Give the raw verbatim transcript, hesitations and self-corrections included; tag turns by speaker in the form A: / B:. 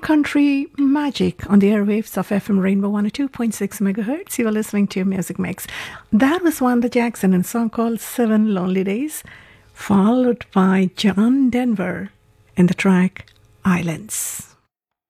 A: country magic on the airwaves of F M Rainbow one oh two point six megahertz. You are listening to Music Mix. That was Wanda Jackson in a song called Seven Lonely Days, followed by John Denver in the track Islands.